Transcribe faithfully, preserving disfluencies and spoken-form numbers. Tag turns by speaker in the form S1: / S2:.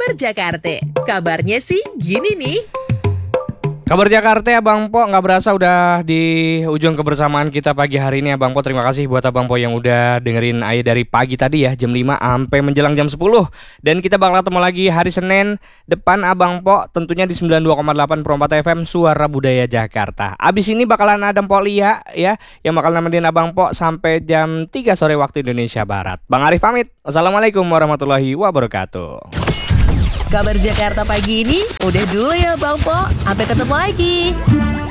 S1: Kabar Jakarta. Kabarnya sih gini nih.
S2: Kabar Jakarta Abang Po, nggak berasa udah di ujung kebersamaan kita pagi hari ini Abang Po. Terima kasih buat Abang Po yang udah dengerin Aye dari pagi tadi ya, jam lima sampai menjelang jam sepuluh. Dan kita bakal ketemu lagi hari Senin depan Abang Po, tentunya di sembilan puluh dua koma delapan Perompat F M Suara Budaya Jakarta. Abis ini bakalan ada Mpok Lia ya, yang bakal nemenin Abang Po sampai jam tiga sore waktu Indonesia Barat. Bang Arif pamit. Wassalamualaikum warahmatullahi wabarakatuh.
S1: Kabar Jakarta pagi ini udah dulu ya Bang Po. Sampai ketemu lagi.